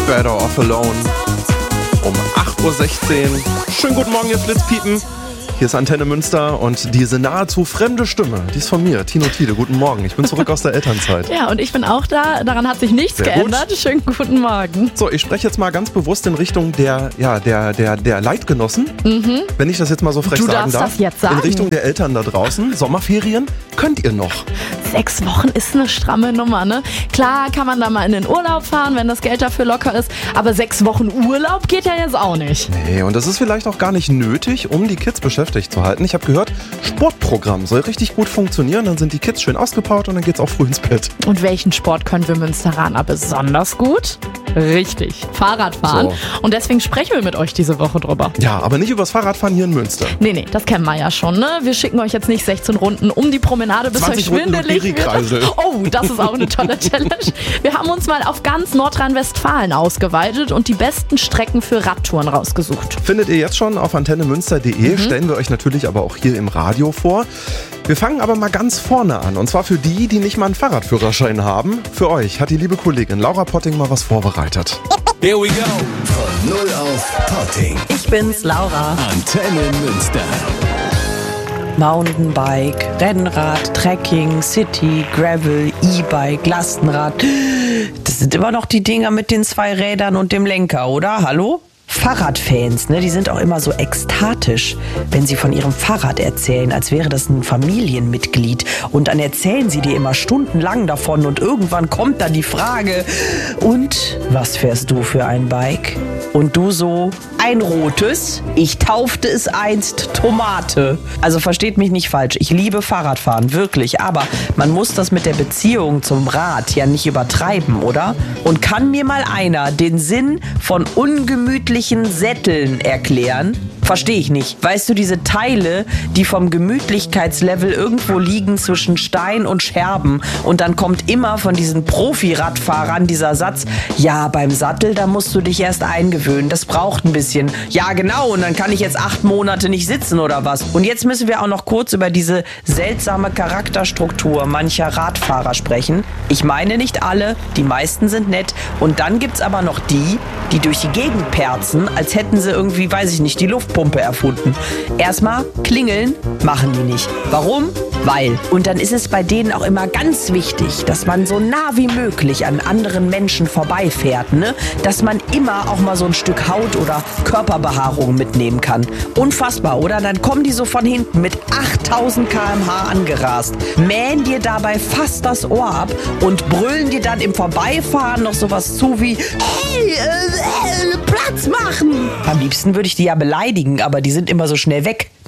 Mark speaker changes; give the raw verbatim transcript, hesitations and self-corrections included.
Speaker 1: Better Off Alone um acht Uhr sechzehn. Schönen guten Morgen, ihr Flitzpiepen. Hier ist Antenne Münster und diese nahezu fremde Stimme, die ist von mir, Tino Tiede. Guten Morgen, ich bin zurück aus der Elternzeit.
Speaker 2: Ja, und ich bin auch da, daran hat sich nichts
Speaker 1: Sehr
Speaker 2: geändert.
Speaker 1: gut.
Speaker 2: Schönen guten Morgen.
Speaker 1: So, ich spreche jetzt mal ganz bewusst in Richtung der, ja, der, der, der Leitgenossen,
Speaker 2: Mhm.
Speaker 1: wenn ich das jetzt mal so frech
Speaker 2: Du
Speaker 1: sagen
Speaker 2: darfst
Speaker 1: darf.
Speaker 2: das jetzt sagen.
Speaker 1: In Richtung der Eltern da draußen. Sommerferien könnt ihr noch.
Speaker 2: Sechs Wochen ist eine stramme Nummer, ne? Klar kann man da mal in den Urlaub fahren, wenn das Geld dafür locker ist, aber sechs Wochen Urlaub geht ja jetzt auch nicht.
Speaker 1: Nee, und das ist vielleicht auch gar nicht nötig, um die Kids beschäftigt zu halten. Ich habe gehört, Sportprogramm soll richtig gut funktionieren, dann sind die Kids schön ausgepowert und dann geht's auch früh ins Bett.
Speaker 2: Und welchen Sport können wir Münsteraner besonders gut? Richtig, Fahrradfahren.
Speaker 1: So.
Speaker 2: Und deswegen sprechen wir mit euch diese Woche drüber.
Speaker 1: Ja, aber nicht übers Fahrradfahren hier in Münster.
Speaker 2: Nee, nee, das kennen wir ja schon, ne? Wir schicken euch jetzt nicht sechzehn Runden um die Promenade, bis euch
Speaker 1: zwanzig Runden
Speaker 2: schwindelig wird.
Speaker 1: Lotterie-Kreisel.
Speaker 2: Oh, das ist auch eine tolle Challenge. Wir haben uns mal auf ganz Nordrhein-Westfalen ausgeweitet und die besten Strecken für Radtouren rausgesucht.
Speaker 1: Findet ihr jetzt schon auf antennemünster punkt de,
Speaker 2: Mhm.
Speaker 1: stellen wir euch natürlich aber auch hier im Radio vor. Wir fangen aber mal ganz vorne an, und zwar für die, die nicht mal einen Fahrradführerschein haben. Für euch hat die liebe Kollegin Laura Potting mal was vorbereitet.
Speaker 3: Here we go. Von null auf Potting.
Speaker 2: Ich bin's, Laura.
Speaker 3: Antenne Münster.
Speaker 4: Mountainbike, Rennrad, Trekking, City, Gravel, E-Bike, Lastenrad. Das sind immer noch die Dinger mit den zwei Rädern und dem Lenker, oder? Hallo? Fahrradfans, ne, die sind auch immer so ekstatisch, wenn sie von ihrem Fahrrad erzählen, als wäre das ein Familienmitglied. Und dann erzählen sie dir immer stundenlang davon und irgendwann kommt dann die Frage, und was fährst du für ein Bike? Und du so, ein rotes, ich taufte es einst Tomate. Also versteht mich nicht falsch, ich liebe Fahrradfahren, wirklich, aber man muss das mit der Beziehung zum Rad ja nicht übertreiben, oder? Und kann mir mal einer den Sinn von ungemütlichen Sätteln erklären? Verstehe ich nicht. Weißt du, diese Teile, die vom Gemütlichkeitslevel irgendwo liegen zwischen Stein und Scherben, und dann kommt immer von diesen Profi-Radfahrern dieser Satz, ja, beim Sattel, da musst du dich erst eingewöhnen, das braucht ein bisschen. Ja, genau, und dann kann ich jetzt acht Monate nicht sitzen oder was. Und jetzt müssen wir auch noch kurz über diese seltsame Charakterstruktur mancher Radfahrer sprechen. Ich meine nicht alle, die meisten sind nett, und dann gibt's aber noch die, die durch die Gegend perzen, als hätten sie irgendwie, weiß ich nicht, die Luftpumpe erfunden. Erstmal klingeln machen die nicht. Warum? Weil. Und dann ist es bei denen auch immer ganz wichtig, dass man so nah wie möglich an anderen Menschen vorbeifährt, ne? Dass man immer auch mal so ein Stück Haut oder Körperbehaarung mitnehmen kann. Unfassbar, oder? Dann kommen die so von hinten mit achttausend Kilometer pro Stunde angerast, mähen dir dabei fast das Ohr ab und brüllen dir dann im Vorbeifahren noch sowas zu wie, hey, äh, äh, Platz machen! Am liebsten würde ich die ja beleidigen, aber die sind immer so schnell weg.